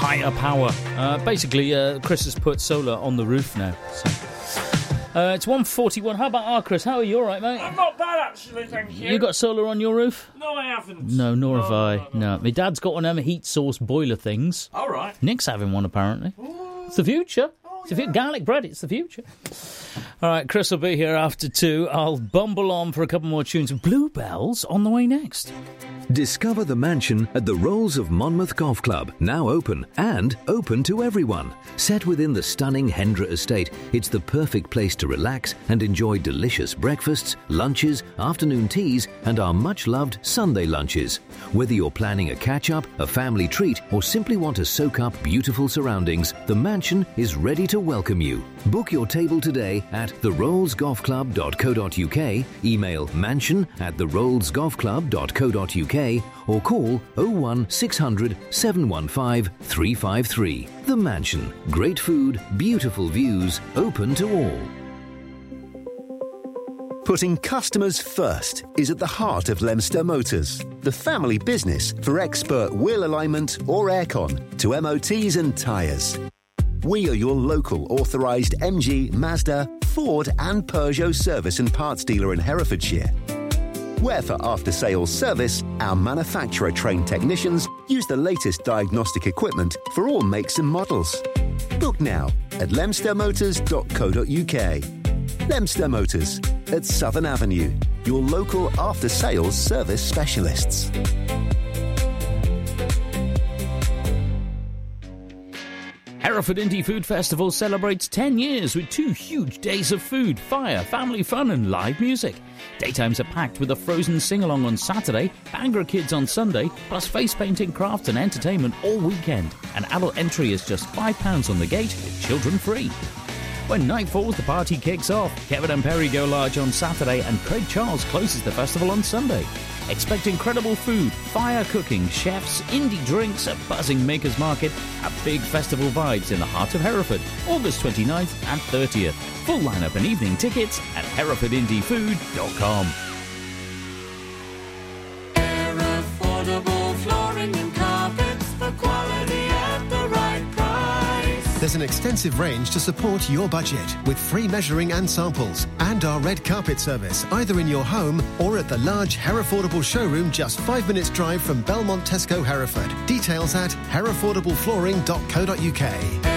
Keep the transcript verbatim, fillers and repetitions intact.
higher power. Uh, basically, uh, Chris has put solar on the roof now. So. Uh, it's one forty-one. How about our Chris? How are you? All right, mate? I'm not bad, actually, thank you. You got solar on your roof? No, I haven't. No, nor no, have I. No, no, no. no. My dad's got one of them heat source boiler things. All right. Nick's having one, apparently. Ooh. It's the future. Oh, it's the fu- garlic bread, it's the future. All right, Chris will be here after two. I'll bumble on for a couple more tunes. Bluebells on the way next. Discover the mansion at the Rolls of Monmouth Golf Club, now open and open to everyone. Set within the stunning Hendra estate, it's the perfect place to relax and enjoy delicious breakfasts, lunches, afternoon teas, and our much-loved Sunday lunches. Whether you're planning a catch-up, a family treat, or simply want to soak up beautiful surroundings, the mansion is ready to welcome you. Book your table today at the rolls golf club dot co dot uk, email mansion at the rolls golf club dot co dot uk, or call oh one six hundred seven one five three five three. The Mansion. Great food, beautiful views, open to all. Putting customers first is at the heart of Lemster Motors, the family business for expert wheel alignment or aircon to M O Ts and tyres. We are your local authorised M G, Mazda, Ford and Peugeot service and parts dealer in Herefordshire. Where for after-sales service, our manufacturer-trained technicians use the latest diagnostic equipment for all makes and models. Book now at lemster motors dot co dot uk. Lemster Motors at Southern Avenue, your local after-sales service specialists. Hereford Indie Food Festival celebrates ten years with two huge days of food, fire, family fun and live music. Daytimes are packed with a Frozen sing-along on Saturday, Bhangra Kids on Sunday, plus face painting, crafts and entertainment all weekend. An adult entry is just five pounds on the gate, with children free. When night falls, the party kicks off. Kevin and Perry go large on Saturday and Craig Charles closes the festival on Sunday. Expect incredible food, fire cooking, chefs, indie drinks, a buzzing makers market, and big festival vibes in the heart of Hereford, August twenty-ninth and thirtieth. Full lineup and evening tickets at hereford indie food dot com. Affordable flooring and carpets for quality at the right price. There's an extensive range to support your budget with free measuring and samples and our red carpet service either in your home or at the large Herefordable showroom just five minutes drive from Belmont Tesco, Hereford. Details at herefordable flooring dot co dot uk.